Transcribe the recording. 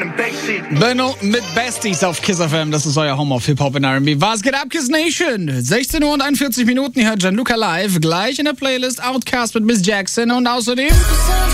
Benno mit Besties auf Kiss FM. Das ist euer Home of Hip-Hop in R&B. Was geht ab, Kiss Nation? 16 Uhr und 41 Minuten. Ihr hört Gianluca live. Gleich in der Playlist Outkast mit Miss Jackson und außerdem